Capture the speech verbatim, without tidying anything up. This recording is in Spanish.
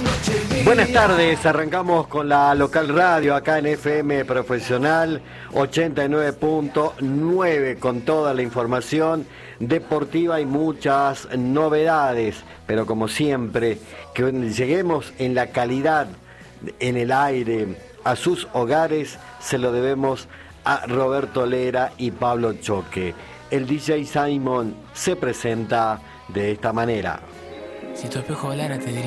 Buenas tardes, arrancamos con la local radio acá en F M Profesional ochenta y nueve punto nueve con toda la información deportiva y muchas novedades, pero como siempre, que lleguemos en la calidad, en el aire, a sus hogares, se lo debemos a Roberto Lera y Pablo Choque. El D J Simon se presenta de esta manera. Si tu espejo hablara te diría